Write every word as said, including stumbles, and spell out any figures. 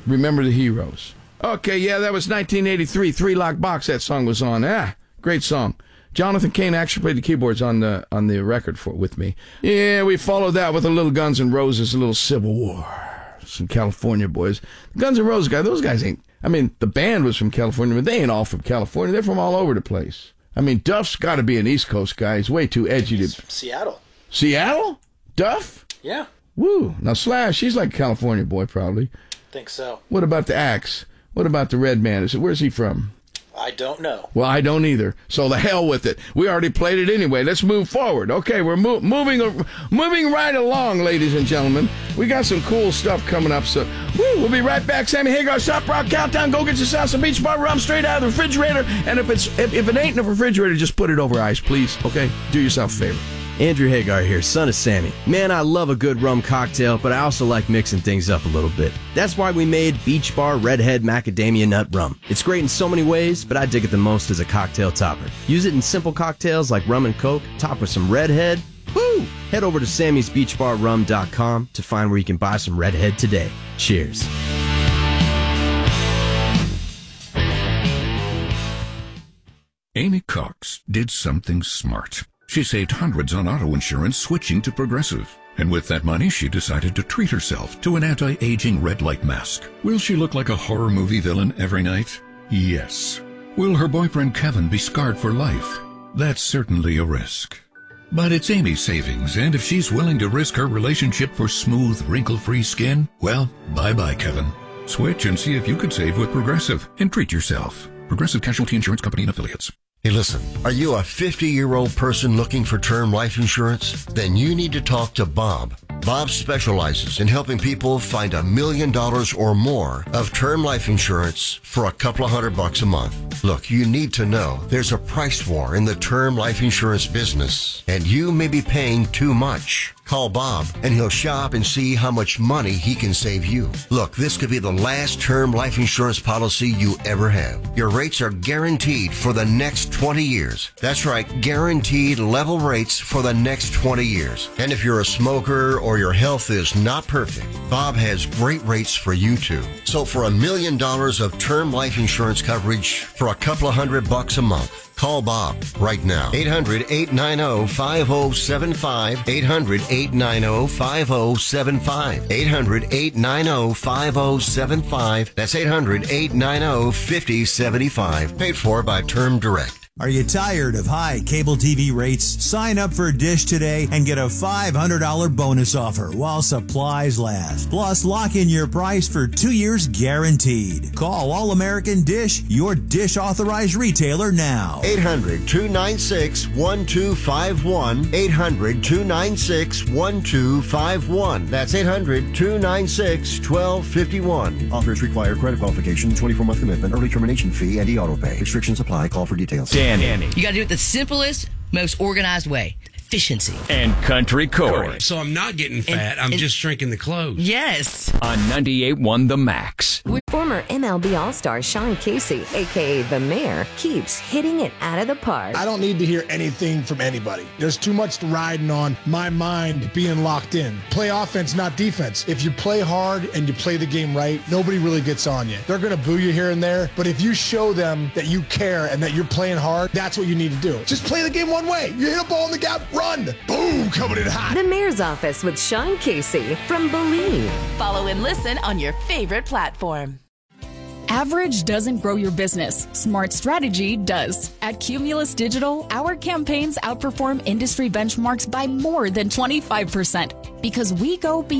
Remember the Heroes. Okay, yeah, that was nineteen eighty-three. Three Lock Box, that song was on. Ah, great song. Jonathan Cain actually played the keyboards on the on the record for with me. Yeah, we followed that with a little Guns N' Roses, a little Civil War. Some California boys. The Guns N' Roses guys, those guys ain't, I mean, the band was from California, but they ain't all from California. They're from all over the place. I mean, Duff's got to be an East Coast guy. He's way too edgy to... Seattle. Seattle? Duff? Yeah. Woo. Now, Slash, he's like a California boy, probably. Think so. What about the Axe? What about the Red Man? Is it, where's he from? I don't know. Well, I don't either. So the hell with it. We already played it anyway. Let's move forward. Okay, we're mo- moving moving right along, ladies and gentlemen. We got some cool stuff coming up. So woo, we'll be right back. Sammy Hagar, Stop Rock Countdown. Go get yourself some Beach Bar rum straight out of the refrigerator. And if it's if, if it ain't in the refrigerator, just put it over ice, please. Okay? Do yourself a favor. Andrew Hagar here, son of Sammy. Man, I love a good rum cocktail, but I also like mixing things up a little bit. That's why we made Beach Bar Redhead Macadamia Nut Rum. It's great in so many ways, but I dig it the most as a cocktail topper. Use it in simple cocktails like rum and coke, top with some Redhead. Woo! Head over to sammys beach bar rum dot com to find where you can buy some Redhead today. Cheers. Amy Cox did something smart. She saved hundreds on auto insurance switching to Progressive. And with that money, she decided to treat herself to an anti-aging red light mask. Will she look like a horror movie villain every night? Yes. Will her boyfriend Kevin be scarred for life? That's certainly a risk. But it's Amy's savings, and if she's willing to risk her relationship for smooth, wrinkle-free skin, well, bye-bye, Kevin. Switch and see if you could save with Progressive and treat yourself. Progressive Casualty Insurance Company and Affiliates. Hey, listen, are you a fifty-year-old person looking for term life insurance? Then you need to talk to Bob. Bob specializes in helping people find a million dollars or more of term life insurance for a couple of hundred bucks a month. Look, you need to know there's a price war in the term life insurance business, and you may be paying too much. Call Bob, and he'll shop and see how much money he can save you. Look, this could be the last term life insurance policy you ever have. Your rates are guaranteed for the next twenty years. That's right, guaranteed level rates for the next twenty years. And if you're a smoker or your health is not perfect, Bob has great rates for you too. So for a million dollars of term life insurance coverage for a couple of hundred bucks a month, call Bob right now. eight hundred, eight nine zero, five zero seven five. eight hundred, eight nine zero, five zero seven five. eight hundred, eight nine zero, five zero seven five. That's eight hundred, eight nine zero, five zero seven five. Paid for by Term Direct. Are you tired of high cable T V rates? Sign up for Dish today and get a five hundred dollars bonus offer while supplies last. Plus, lock in your price for two years guaranteed. Call All American Dish, your Dish authorized retailer now. eight hundred, two nine six, one two five one. eight hundred, two nine six, one two five one. That's eight hundred, two nine six, one two five one. Offers require credit qualification, twenty-four month commitment, early termination fee, and e-auto pay. Restrictions apply. Call for details. Danny. You got to do it the simplest, most organized way. Efficiency. And Country Corey. So I'm not getting fat. And, I'm and, just shrinking the clothes. Yes. On ninety-eight point one The Max. Former M L B All-Star Sean Casey, a k a. The Mayor, keeps hitting it out of the park. I don't need to hear anything from anybody. There's too much riding on my mind being locked in. Play offense, not defense. If you play hard and you play the game right, nobody really gets on you. They're going to boo you here and there, but if you show them that you care and that you're playing hard, that's what you need to do. Just play the game one way. You hit a ball in the gap, run. Boom, coming in hot. The Mayor's Office with Sean Casey from Believe. Follow and listen on your favorite platform. Average doesn't grow your business. Smart strategy does. At Cumulus Digital, our campaigns outperform industry benchmarks by more than twenty-five percent because we go beyond